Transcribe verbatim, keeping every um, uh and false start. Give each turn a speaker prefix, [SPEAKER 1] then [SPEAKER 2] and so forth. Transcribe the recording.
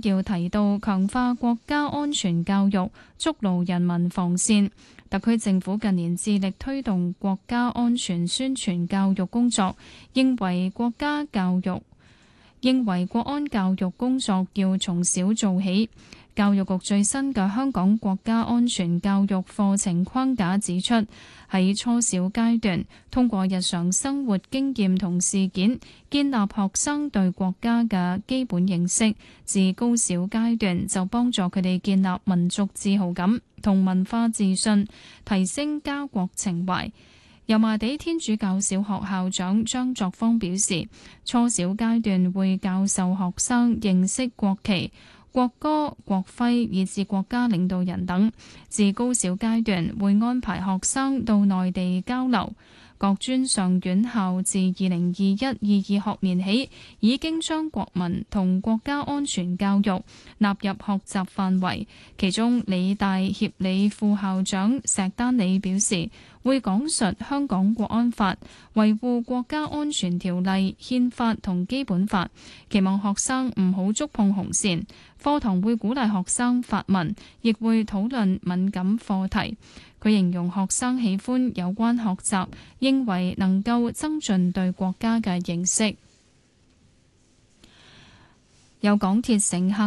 [SPEAKER 1] 綱要提到強化國家安全教育，築牢人民防線。特區政府近年致力推動國家安全宣傳教育工作，認為國家教育認為國安教育工作要從小做起。教育局最新嘅香港國家安全教育課程框架指出，喺初小階段，通過日常生活經驗同事件，建立學生對國家嘅基本認識；至高小階段，就幫助佢哋建立民族自豪感同文化自信，提升家國情懷。油麻地天主教小學校長張作芳表示，初小階段會教授學生認識國旗、國歌、國徽以至國家領導人等；至高小階段會安排學生到內地交流。各專上院校自二零二一、二二學年起，已經將國民同國家安全教育納入學習範圍。其中，理大協理副校長石丹理表示，會講述香港國安法、維護國家安全條例、憲法同基本法，期望學生唔好觸碰紅線。課堂會鼓勵學生發問，亦會討論敏感課題。佢形容學生喜歡有關學習，認為能夠增進對國家嘅認識。有港鐵乘客